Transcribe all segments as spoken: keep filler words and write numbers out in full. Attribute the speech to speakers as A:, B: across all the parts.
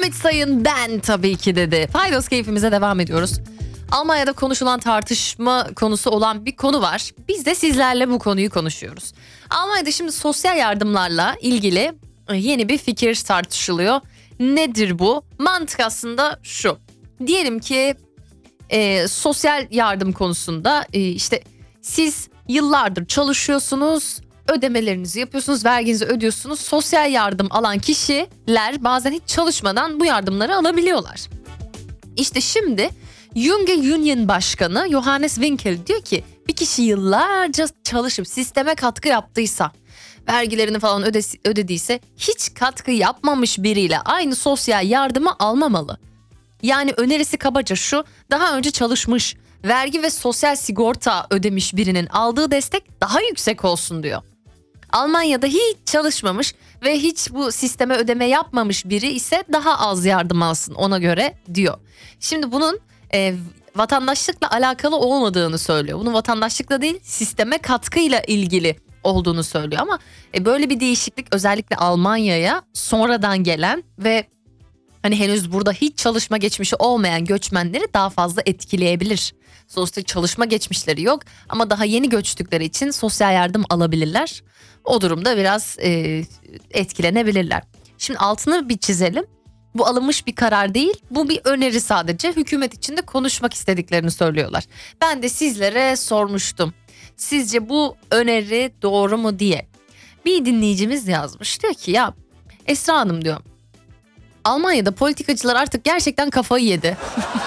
A: Ümit Sayın ben tabii ki dedi. Paydos keyfimize devam ediyoruz. Almanya'da konuşulan tartışma konusu olan bir konu var. Biz de sizlerle bu konuyu konuşuyoruz. Almanya'da şimdi sosyal yardımlarla ilgili yeni bir fikir tartışılıyor. Nedir bu? Mantık aslında şu. Diyelim ki e, sosyal yardım konusunda e, işte siz yıllardır çalışıyorsunuz, ödemelerinizi yapıyorsunuz, verginizi ödüyorsunuz. Sosyal yardım alan kişiler bazen hiç çalışmadan bu yardımları alabiliyorlar. İşte şimdi Junge Union Başkanı Johannes Winkel diyor ki bir kişi yıllarca çalışıp sisteme katkı yaptıysa, vergilerini falan ödesi, ödediyse hiç katkı yapmamış biriyle aynı sosyal yardımı almamalı. Yani önerisi kabaca şu: daha önce çalışmış, vergi ve sosyal sigorta ödemiş birinin aldığı destek daha yüksek olsun diyor. Almanya'da hiç çalışmamış ve hiç bu sisteme ödeme yapmamış biri ise daha az yardım alsın ona göre diyor. Şimdi bunun e, vatandaşlıkla alakalı olmadığını söylüyor. Bunun vatandaşlıkla değil, sisteme katkıyla ilgili olduğunu söylüyor. Ama e, böyle bir değişiklik özellikle Almanya'ya sonradan gelen ve hani henüz burada hiç çalışma geçmişi olmayan göçmenleri daha fazla etkileyebilir. Sonuçta çalışma geçmişleri yok ama daha yeni göçtükleri için sosyal yardım alabilirler. O durumda biraz e, etkilenebilirler. Şimdi altını bir çizelim. Bu alınmış bir karar değil, bu bir öneri sadece. Hükümet içinde konuşmak istediklerini söylüyorlar. Ben de sizlere sormuştum. Sizce bu öneri doğru mu diye. Bir dinleyicimiz yazmış. Diyor ki ya Esra Hanım diyor, Almanya'da politikacılar artık gerçekten kafayı yedi.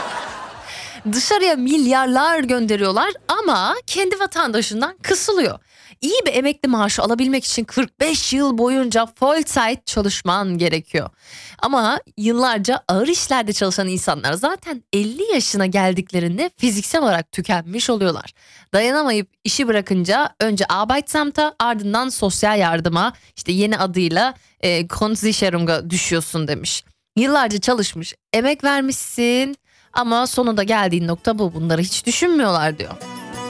A: Dışarıya milyarlar gönderiyorlar ama kendi vatandaşından kısılıyor. İyi bir emekli maaşı alabilmek için kırk beş yıl boyunca Vollzeit çalışman gerekiyor. Ama yıllarca ağır işlerde çalışan insanlar zaten elli yaşına geldiklerinde fiziksel olarak tükenmiş oluyorlar. Dayanamayıp işi bırakınca önce Arbeitsamt'a, ardından sosyal yardıma, işte yeni adıyla e, Grundsicherung'a düşüyorsun demiş. Yıllarca çalışmış, emek vermişsin ama sonunda geldiğin nokta bu. Bunları hiç düşünmüyorlar diyor.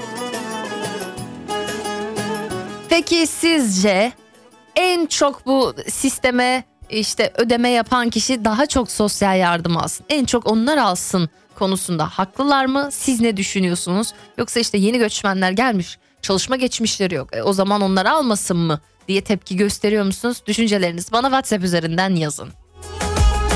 A: Peki sizce en çok bu sisteme işte ödeme yapan kişi daha çok sosyal yardım alsın, en çok onlar alsın konusunda haklılar mı? Siz ne düşünüyorsunuz? Yoksa işte yeni göçmenler gelmiş, çalışma geçmişleri yok, e, o zaman onlar almasın mı diye tepki gösteriyor musunuz? Düşüncelerinizi bana WhatsApp üzerinden yazın.